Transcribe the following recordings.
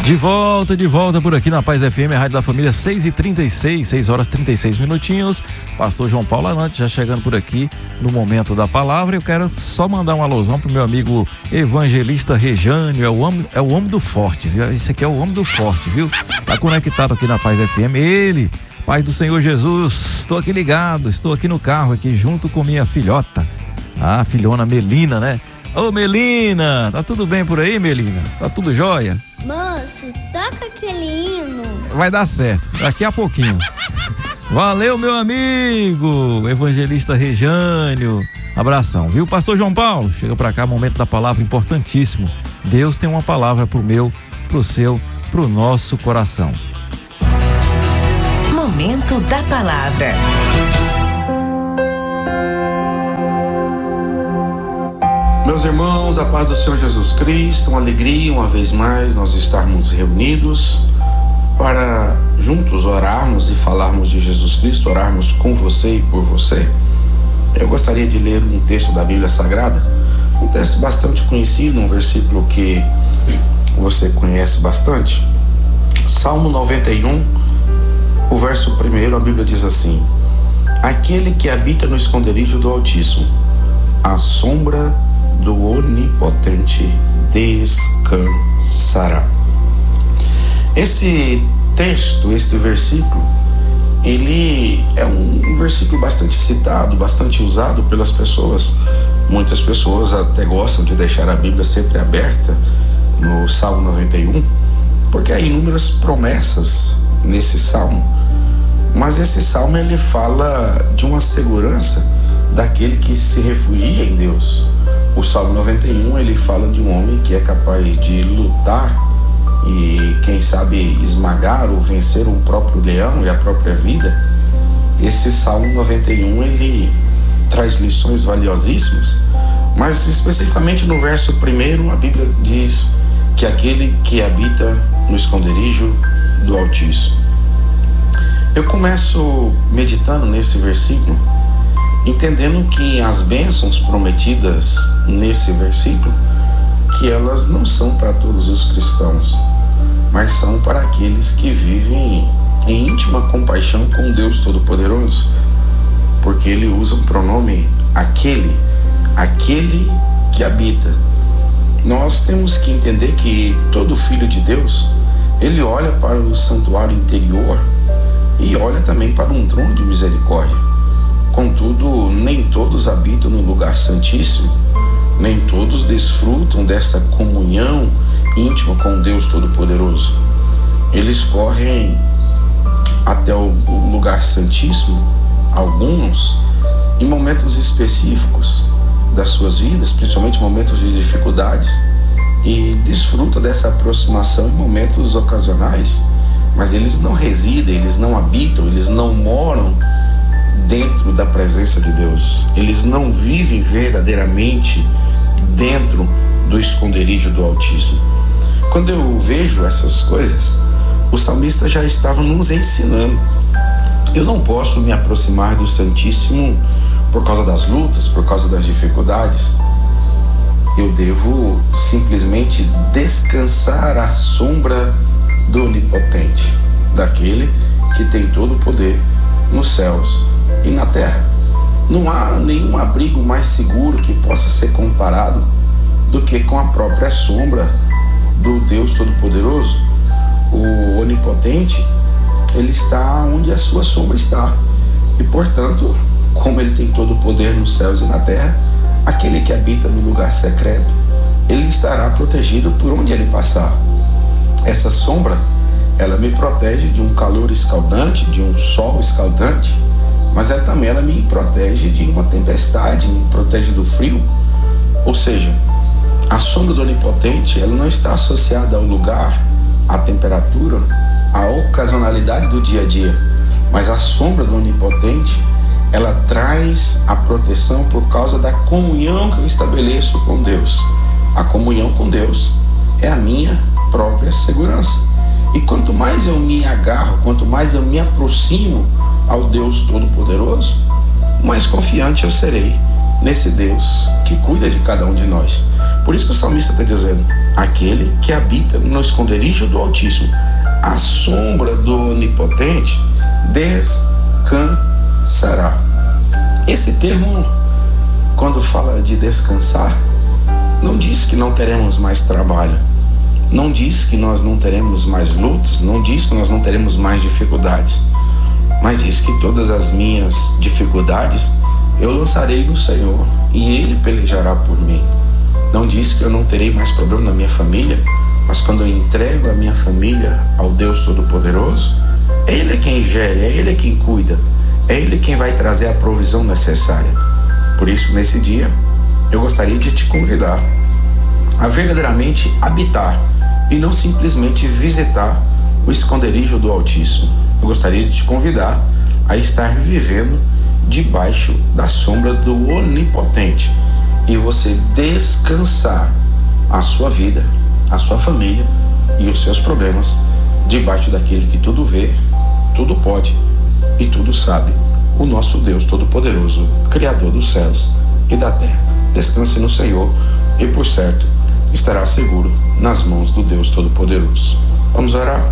De volta por aqui na Paz FM, a Rádio da Família, 6h36, 6 horas 36 minutinhos. Pastor João Paulo Arantes já chegando por aqui no momento da palavra. Eu quero só mandar um alusão pro meu amigo evangelista Rejânio, é o homem do forte, viu? Esse aqui é o homem do forte, viu? Tá conectado aqui na Paz FM, ele, Pai do Senhor Jesus, estou aqui ligado, estou aqui no carro aqui junto com minha filhota, a filhona Melina, né? Ô Melina, tá tudo bem por aí, Melina? Tá tudo jóia? Moço, toca aquele hino. Vai dar certo, daqui a pouquinho. Valeu, meu amigo, evangelista Rejânio. Abração, viu? Pastor João Paulo, chega pra cá, momento da palavra importantíssimo. Deus tem uma palavra pro meu, pro seu, pro nosso coração. Momento da palavra. Meus irmãos, a paz do Senhor Jesus Cristo, uma alegria uma vez mais nós estarmos reunidos para juntos orarmos e falarmos de Jesus Cristo, orarmos com você e por você. Eu gostaria de ler um texto da Bíblia Sagrada, um texto bastante conhecido, um versículo que você conhece bastante. Salmo 91, o verso 1, a Bíblia diz assim: aquele que habita no esconderijo do Altíssimo, à sombra do Onipotente descansará. Esse texto, esse versículo, ele é um versículo bastante citado, bastante usado pelas pessoas. Muitas pessoas até gostam de deixar a Bíblia sempre aberta no Salmo 91, porque há inúmeras promessas nesse salmo. Mas esse salmo ele fala de uma segurança daquele que se refugia em Deus. O Salmo 91 ele fala de um homem que é capaz de lutar e quem sabe esmagar ou vencer o próprio leão e a própria vida. Esse Salmo 91 ele traz lições valiosíssimas, mas especificamente no verso 1 a Bíblia diz que aquele que habita no esconderijo do Altíssimo. Eu começo meditando nesse versículo, entendendo que as bênçãos prometidas nesse versículo, que elas não são para todos os cristãos, mas são para aqueles que vivem em íntima compaixão com Deus Todo-Poderoso, porque ele usa o pronome aquele que habita. Nós temos que entender que todo filho de Deus, ele olha para o santuário interior e olha também para um trono de misericórdia. Contudo, nem todos habitam no lugar santíssimo, nem todos desfrutam dessa comunhão íntima com Deus Todo-Poderoso. Eles correm até o lugar santíssimo, alguns, em momentos específicos das suas vidas, principalmente momentos de dificuldades, e desfrutam dessa aproximação em momentos ocasionais, mas eles não residem, eles não habitam, eles não moram dentro da presença de Deus. Eles não vivem verdadeiramente dentro do esconderijo do Altíssimo. Quando eu vejo essas coisas, o salmista já estava nos ensinando. Eu não posso me aproximar do Santíssimo por causa das lutas, por causa das dificuldades. Eu devo simplesmente descansar à sombra do Onipotente, daquele que tem todo o poder nos céus e na terra. Não há nenhum abrigo mais seguro que possa ser comparado do que com a própria sombra do Deus Todo-Poderoso. O Onipotente, ele está onde a sua sombra está, e portanto, como ele tem todo o poder nos céus e na terra, aquele que habita no lugar secreto, ele estará protegido por onde ele passar. Essa sombra, ela me protege de um calor escaldante, de um sol escaldante, mas ela me protege de uma tempestade, me protege do frio. Ou seja, a sombra do Onipotente, ela não está associada ao lugar, à temperatura, à ocasionalidade do dia a dia, mas a sombra do Onipotente, ela traz a proteção por causa da comunhão que eu estabeleço com Deus. A comunhão com Deus é a minha própria segurança. E quanto mais eu me agarro, quanto mais eu me aproximo ao Deus Todo-Poderoso, mais confiante eu serei nesse Deus que cuida de cada um de nós. Por isso que o salmista está dizendo: aquele que habita no esconderijo do Altíssimo, à sombra do Onipotente, descansará. Esse termo, quando fala de descansar, não diz que não teremos mais trabalho, não diz que nós não teremos mais lutas, não diz que nós não teremos mais dificuldades, mas diz que todas as minhas dificuldades eu lançarei no Senhor e Ele pelejará por mim. Não diz que eu não terei mais problema na minha família, mas quando eu entrego a minha família ao Deus Todo-Poderoso, Ele é quem gere, é Ele quem cuida, é Ele quem vai trazer a provisão necessária. Por isso, nesse dia, eu gostaria de te convidar a verdadeiramente habitar e não simplesmente visitar o esconderijo do Altíssimo. Eu gostaria de te convidar a estar vivendo debaixo da sombra do Onipotente e você descansar a sua vida, a sua família e os seus problemas debaixo daquele que tudo vê, tudo pode e tudo sabe, o nosso Deus Todo-Poderoso, Criador dos céus e da terra. Descanse no Senhor e, por certo, estará seguro nas mãos do Deus Todo-Poderoso. Vamos orar?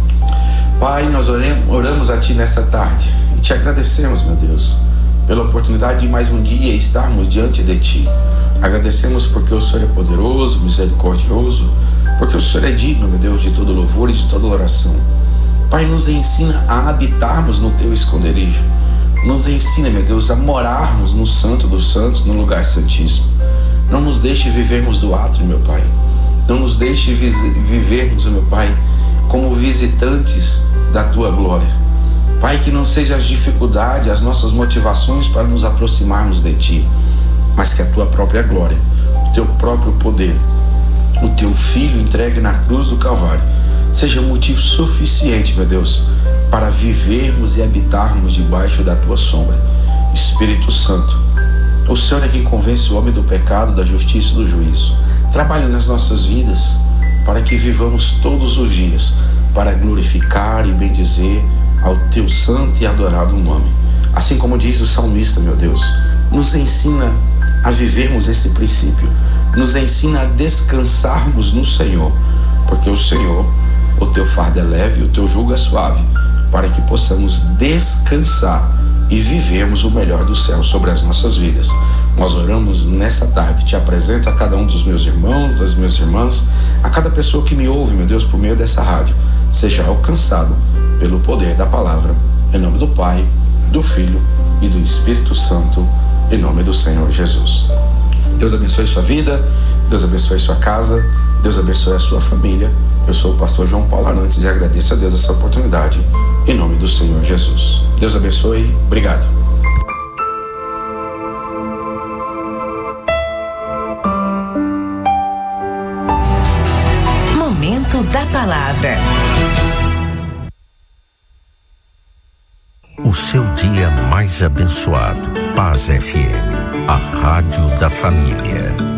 Pai, nós oramos a Ti nessa tarde e Te agradecemos, meu Deus, pela oportunidade de mais um dia estarmos diante de Ti. Agradecemos porque o Senhor é poderoso, misericordioso, porque o Senhor é digno, meu Deus, de todo louvor e de toda oração. Pai, nos ensina a habitarmos no Teu esconderijo. Nos ensina, meu Deus, a morarmos no Santo dos Santos, no lugar santíssimo. Não nos deixe vivermos do átrio, meu Pai. Não nos deixe vivermos, meu Pai, como visitantes da Tua glória. Pai, que não seja as dificuldades, as nossas motivações para nos aproximarmos de Ti, mas que a Tua própria glória, o Teu próprio poder, o Teu Filho entregue na cruz do Calvário, seja motivo suficiente, meu Deus, para vivermos e habitarmos debaixo da Tua sombra. Espírito Santo, o Senhor é quem convence o homem do pecado, da justiça e do juízo. Trabalhe nas nossas vidas para que vivamos todos os dias para glorificar e bendizer ao Teu santo e adorado nome. Assim como diz o salmista, meu Deus, nos ensina a vivermos esse princípio, nos ensina a descansarmos no Senhor, porque o Senhor, o Teu fardo é leve e o Teu jugo é suave, para que possamos descansar e vivermos o melhor do céu sobre as nossas vidas. Nós oramos nessa tarde, Te apresento a cada um dos meus irmãos, das minhas irmãs, a cada pessoa que me ouve, meu Deus, por meio dessa rádio, seja alcançado pelo poder da palavra, em nome do Pai, do Filho e do Espírito Santo, em nome do Senhor Jesus. Deus abençoe sua vida, Deus abençoe sua casa, Deus abençoe a sua família. Eu sou o pastor João Paulo Arantes e agradeço a Deus essa oportunidade, em nome do Senhor Jesus. Deus abençoe, obrigado. Momento da Palavra. O seu dia mais abençoado. Paz FM, a rádio da família.